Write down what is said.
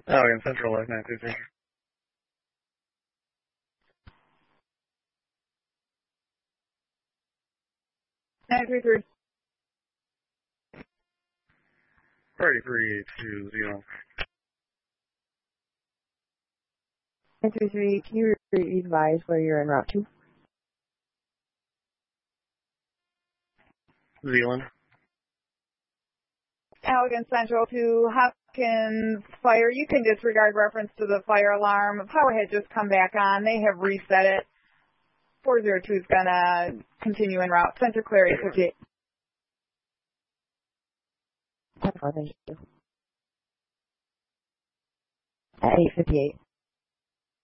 Allegan Central, 923. 933. 3320. 933, can you advise where you're en route to? Zealand. Allegan Central to Hopkins Fire. You can disregard reference to the fire alarm. Power had just come back on. They have reset it. 402 is going to continue en route. Center clear 858. 10-4, thank you. At 858.